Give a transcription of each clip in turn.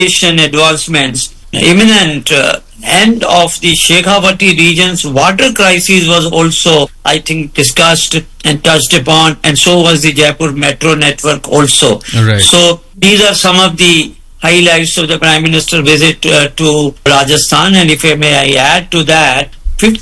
aviation advancements, imminent end of the Shekhawati region's water crisis was also, I think, discussed and touched upon, and so was the Jaipur metro network also. Right. So these are some of the highlights of the Prime Minister's visit to Rajasthan, and if I may add to that,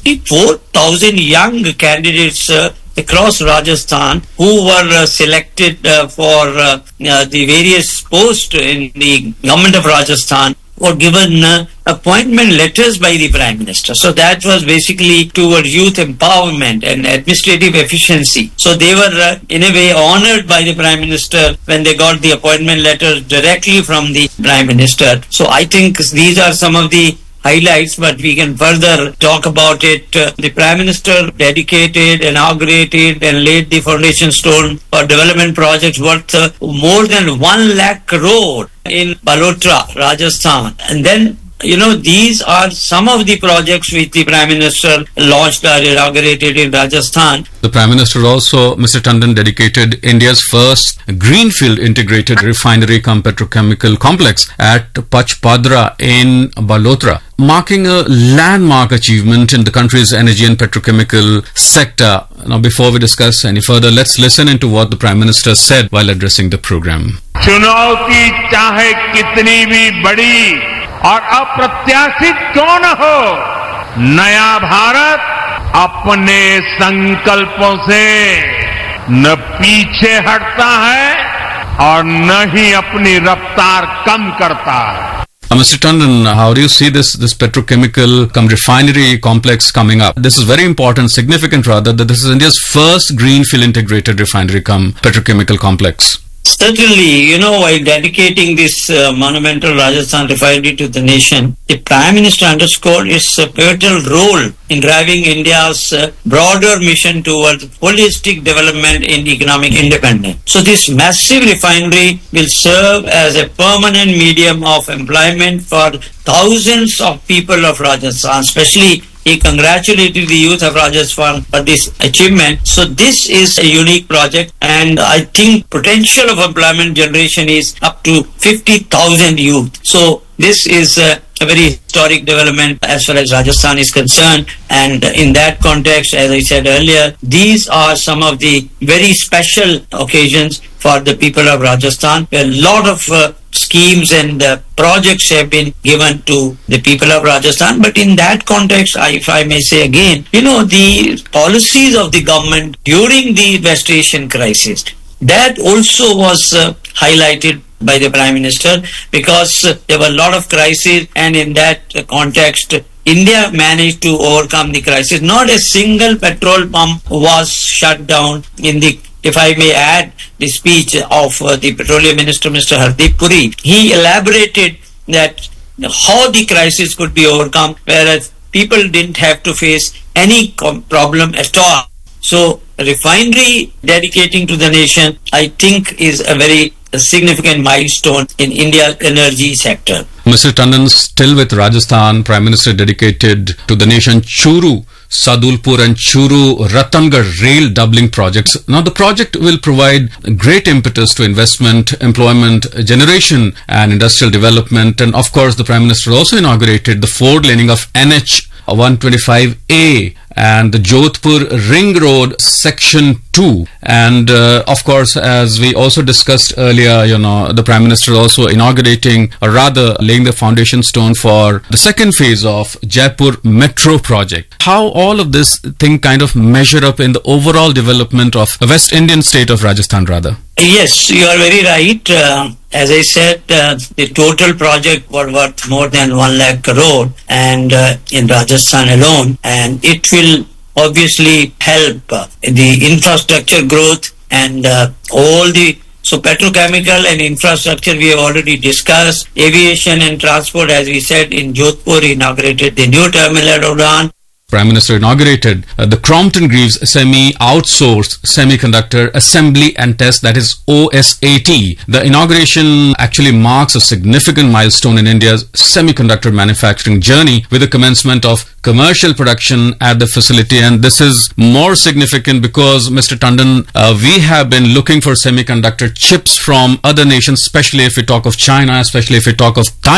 54,000 young candidates across Rajasthan who were selected for the various posts in the government of Rajasthan were given appointment letters by the Prime Minister. So that was basically towards youth empowerment and administrative efficiency. So they were in a way honored by the Prime Minister when they got the appointment letters directly from the Prime Minister. So I think these are some of the highlights, but we can further talk about it. The Prime Minister dedicated, inaugurated and laid the foundation stone for development projects worth more than 1 lakh crore in Balotra, Rajasthan. And then, these are some of the projects which the Prime Minister launched or inaugurated in Rajasthan. The Prime Minister also, Mr. Tandon, dedicated India's first greenfield integrated refinery cum petrochemical complex at Pachpadra in Balotra, marking a landmark achievement in the country's energy and petrochemical sector. Now, before we discuss any further, let's listen into what the Prime Minister said while addressing the program. चुनौती चाहे कितनी भी बड़ी और अप्रत्याशित क्यों न हो, नया भारत अपने संकल्पों से न पीछे हटता है और न ही अपनी रफ्तार कम करता है. Mr. Tandon, how do you see this petrochemical refinery complex coming up? This is very important, significant rather, that this is India's first greenfield integrated refinery petrochemical complex. Certainly, while dedicating this monumental Rajasthan refinery to the nation, the Prime Minister underscored its pivotal role in driving India's broader mission towards holistic development and economic independence. So this massive refinery will serve as a permanent medium of employment for thousands of people of Rajasthan. Especially, he congratulated the youth of Rajasthan for this achievement. So this is a unique project, and I think potential of employment generation is up to 50,000 youth. So this is a very historic development as far as Rajasthan is concerned, and in that context, as I said earlier, these are some of the very special occasions for the people of Rajasthan, where a lot of schemes and projects have been given to the people of Rajasthan. But in that context, if I may say again, the policies of the government during the West Asian crisis, that also was highlighted by the Prime Minister, because there were a lot of crises, and in that context, India managed to overcome the crisis. Not a single petrol pump was shut down in the, if I may add, the speech of the Petroleum Minister, Mr. Hardeep Puri. He elaborated that how the crisis could be overcome, whereas people didn't have to face any problem at all. So, refinery dedicating to the nation, I think, is a very significant milestone in India's energy sector. Mr. Tandon, still with Rajasthan, Prime Minister dedicated to the nation Churu, Sadulpur and Churu Ratangarh rail doubling projects. Now, the project will provide great impetus to investment, employment generation and industrial development. And of course, the Prime Minister also inaugurated the forward laning of NH 125A and the Jodhpur Ring Road Section 2. And of course, as we also discussed earlier, the Prime Minister also inaugurating, or rather laying the foundation stone for the second phase of Jaipur Metro project. How all of this thing kind of measure up in the overall development of the West Indian state of Rajasthan rather? Yes, you are very right. As I said, the total project was worth more than 1 lakh crore and in Rajasthan alone, and it will obviously help the infrastructure growth and all the, so petrochemical and infrastructure we have already discussed. Aviation and transport, as we said, in Jodhpur inaugurated the new terminal at Udaan. Prime Minister inaugurated the Crompton Greaves Semi-Outsourced Semiconductor Assembly and Test, that is OSAT. The inauguration actually marks a significant milestone in India's semiconductor manufacturing journey with the commencement of commercial production at the facility. And this is more significant because, Mr. Tandon, we have been looking for semiconductor chips from other nations, especially if we talk of China, especially if we talk of